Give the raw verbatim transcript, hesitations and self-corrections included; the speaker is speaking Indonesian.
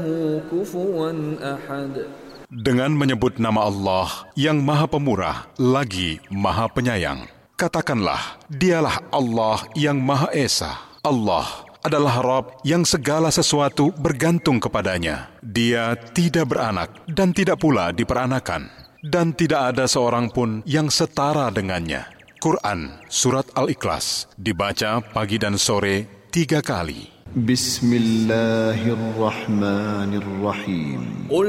كفوا أحد. Dengan menyebut nama Allah yang Maha Pemurah lagi Maha Penyayang, katakanlah, dialah Allah yang Maha Esa. Allah adalah Rabb yang segala sesuatu bergantung kepadanya. Dia tidak beranak dan tidak pula diperanakan, dan tidak ada seorang pun yang setara dengannya. Quran Surat Al-Ikhlas dibaca pagi dan sore tiga kali. Bismillahirrahmanirrahim.